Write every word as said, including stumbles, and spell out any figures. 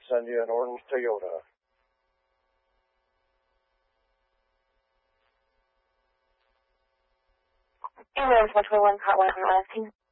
send you an orange Toyota. Ambulance one twenty-one, Cart one, I'm asking.